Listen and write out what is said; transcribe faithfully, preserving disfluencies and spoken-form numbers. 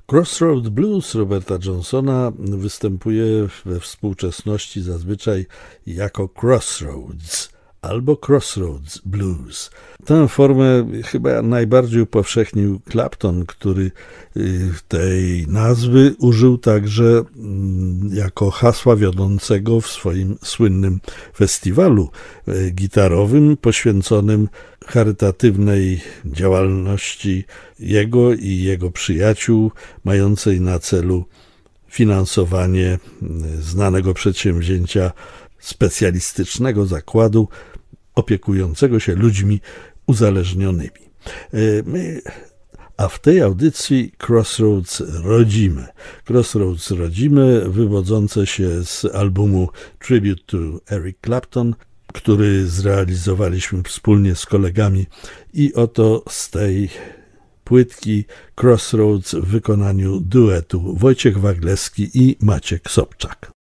Crossroad Blues Roberta Johnsona występuje we współczesności zazwyczaj jako Crossroads albo Crossroads Blues. Tę formę chyba najbardziej upowszechnił Clapton, który tej nazwy użył także jako hasła wiodącego w swoim słynnym festiwalu gitarowym poświęconym charytatywnej działalności jego i jego przyjaciół, mającej na celu finansowanie znanego przedsięwzięcia specjalistycznego zakładu opiekującego się ludźmi uzależnionymi. My, a w tej audycji Crossroads rodzime. Crossroads rodzime, wywodzące się z albumu Tribute to Eric Clapton, który zrealizowaliśmy wspólnie z kolegami, i oto z tej płytki Crossroads w wykonaniu duetu Wojciech Waglewski i Maciek Sobczak.